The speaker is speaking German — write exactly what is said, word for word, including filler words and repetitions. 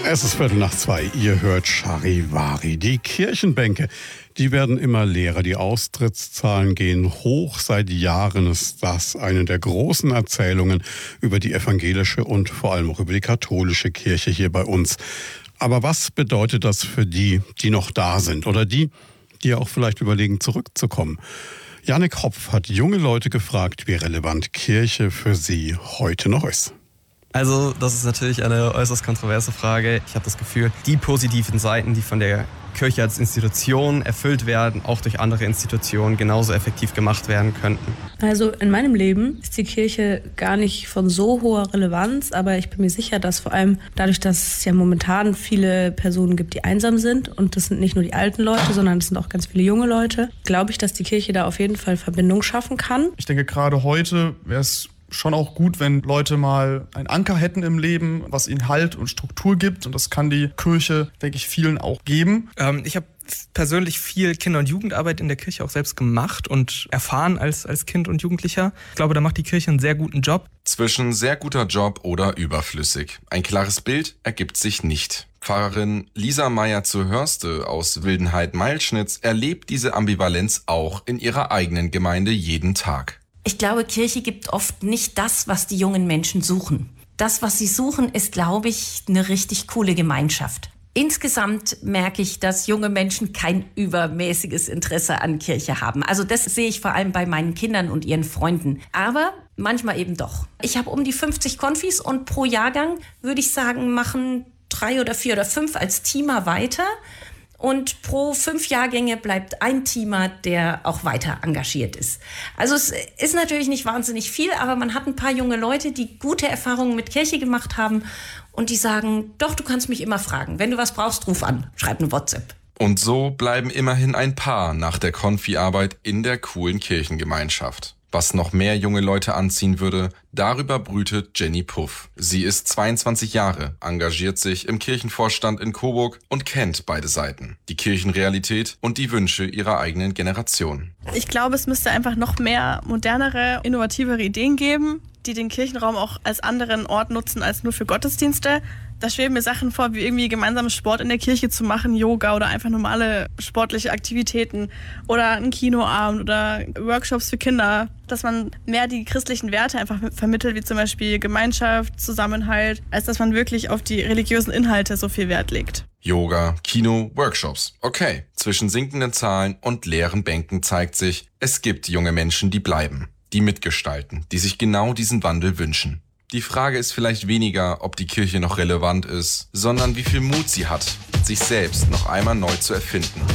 Es ist Viertel nach zwei. Ihr hört Charivari. Die Kirchenbänke, die werden immer leerer. Die Austrittszahlen gehen hoch. Seit Jahren ist das eine der großen Erzählungen über die evangelische und vor allem auch über die katholische Kirche hier bei uns. Aber was bedeutet das für die, die noch da sind oder die, die auch vielleicht überlegen, zurückzukommen? Jannik Hopf hat junge Leute gefragt, wie relevant Kirche für sie heute noch ist. Also das ist natürlich eine äußerst kontroverse Frage. Ich habe das Gefühl, die positiven Seiten, die von der Kirche als Institution erfüllt werden, auch durch andere Institutionen genauso effektiv gemacht werden könnten. Also in meinem Leben ist die Kirche gar nicht von so hoher Relevanz, aber ich bin mir sicher, dass vor allem dadurch, dass es ja momentan viele Personen gibt, die einsam sind, und das sind nicht nur die alten Leute, sondern es sind auch ganz viele junge Leute, glaube ich, dass die Kirche da auf jeden Fall Verbindung schaffen kann. Ich denke, gerade heute wäre es schon auch gut, wenn Leute mal einen Anker hätten im Leben, was ihnen Halt und Struktur gibt. Und das kann die Kirche, denke ich, vielen auch geben. Ähm, ich habe persönlich viel Kinder- und Jugendarbeit in der Kirche auch selbst gemacht und erfahren als, als Kind und Jugendlicher. Ich glaube, da macht die Kirche einen sehr guten Job. Zwischen sehr guter Job oder überflüssig. Ein klares Bild ergibt sich nicht. Pfarrerin Lisa Meyer zu Hörste aus Wildenhain-Meilschnitz erlebt diese Ambivalenz auch in ihrer eigenen Gemeinde jeden Tag. Ich glaube, Kirche gibt oft nicht das, was die jungen Menschen suchen. Das, was sie suchen, ist, glaube ich, eine richtig coole Gemeinschaft. Insgesamt merke ich, dass junge Menschen kein übermäßiges Interesse an Kirche haben. Also das sehe ich vor allem bei meinen Kindern und ihren Freunden. Aber manchmal eben doch. Ich habe um die fünfzig Konfis und pro Jahrgang, würde ich sagen, machen drei oder vier oder fünf als Teamer weiter. Und pro fünf Jahrgänge bleibt ein Teamer, der auch weiter engagiert ist. Also es ist natürlich nicht wahnsinnig viel, aber man hat ein paar junge Leute, die gute Erfahrungen mit Kirche gemacht haben und die sagen, doch, du kannst mich immer fragen. Wenn du was brauchst, ruf an, schreib eine WhatsApp. Und so bleiben immerhin ein paar nach der Konfi-Arbeit in der coolen Kirchengemeinschaft. Was noch mehr junge Leute anziehen würde, darüber brütet Jenny Puff. Sie ist zweiundzwanzig Jahre, engagiert sich im Kirchenvorstand in Coburg und kennt beide Seiten. Die Kirchenrealität und die Wünsche ihrer eigenen Generation. Ich glaube, es müsste einfach noch mehr modernere, innovativere Ideen geben, die den Kirchenraum auch als anderen Ort nutzen als nur für Gottesdienste. Da schweben mir Sachen vor, wie irgendwie gemeinsamen Sport in der Kirche zu machen, Yoga oder einfach normale sportliche Aktivitäten oder einen Kinoabend oder Workshops für Kinder, dass man mehr die christlichen Werte einfach vermittelt, wie zum Beispiel Gemeinschaft, Zusammenhalt, als dass man wirklich auf die religiösen Inhalte so viel Wert legt. Yoga, Kino, Workshops. Okay, zwischen sinkenden Zahlen und leeren Bänken zeigt sich, es gibt junge Menschen, die bleiben, die mitgestalten, die sich genau diesen Wandel wünschen. Die Frage ist vielleicht weniger, ob die Kirche noch relevant ist, sondern wie viel Mut sie hat, sich selbst noch einmal neu zu erfinden.